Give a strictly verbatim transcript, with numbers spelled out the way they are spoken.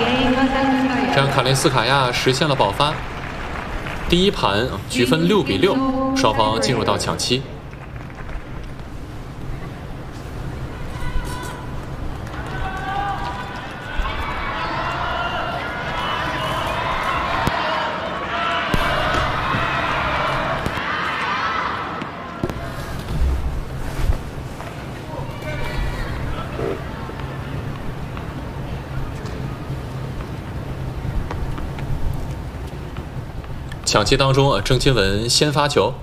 这样卡林斯卡娅实现了保发。第一盘局分六比六，双方进入到抢七。抢七当中，郑钦文先发球。